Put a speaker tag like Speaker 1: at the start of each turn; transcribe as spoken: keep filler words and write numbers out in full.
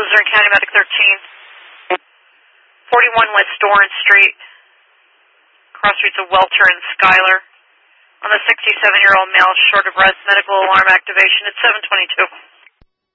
Speaker 1: Luzerne County Medic thirteen. forty-one West Doran Street. Cross streets of Welter and Schuyler. On the sixty-seven-year-old male, short of breath, medical alarm activation at seven twenty-two.